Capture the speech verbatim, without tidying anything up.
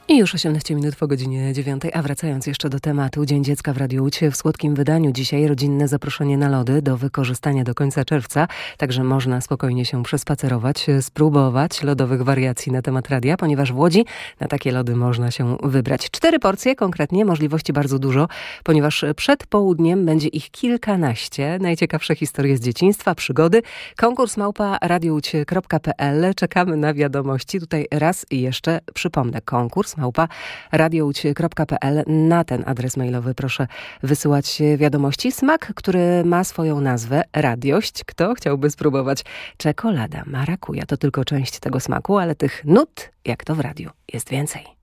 I już osiemnaście minut po godzinie dziewiątej, a wracając jeszcze do tematu, Dzień Dziecka w Radiu Łódź w słodkim wydaniu. Dzisiaj rodzinne zaproszenie na lody do wykorzystania do końca czerwca, także można spokojnie się przespacerować, spróbować lodowych wariacji na temat radia, ponieważ w Łodzi na takie lody można się wybrać. Cztery porcje, konkretnie, możliwości bardzo dużo, ponieważ przed południem będzie ich kilkanaście. Najciekawsze historie z dzieciństwa, przygody. Konkurs małpa radiowódź kropka pe el. Czekamy na wiadomości. Tutaj raz jeszcze przypomnę, konkurs małpa radiowódź kropka pe el. Na ten adres mailowy proszę wysyłać wiadomości. Smak, który ma swoją nazwę, radiość. Kto chciałby spróbować? Czekolada, marakuja to tylko część tego smaku, ale tych nut, jak to w radiu, jest więcej.